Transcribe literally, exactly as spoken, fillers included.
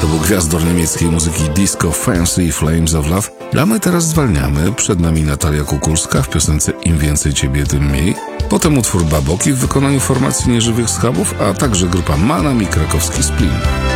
był gwiazdor niemieckiej muzyki disco Fancy Flames of Love. A my teraz zwalniamy. Przed nami Natalia Kukulska w piosence Im więcej ciebie, tym mniej. Potem utwór Baboki w wykonaniu formacji Nieżywych Schabów, a także grupa Manam i krakowski Splin.